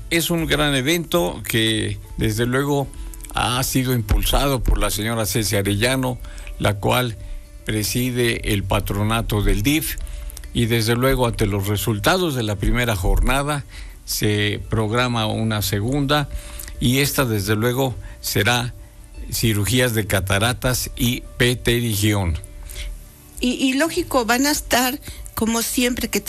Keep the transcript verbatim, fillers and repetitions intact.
es un gran evento que desde luego ha sido impulsado por la señora Ceci Arellano, la cual preside el patronato del D I F, y desde luego ante los resultados de la primera jornada se programa una segunda, y esta desde luego será cirugías de cataratas y pterigión. Y, y lógico, van a estar como siempre que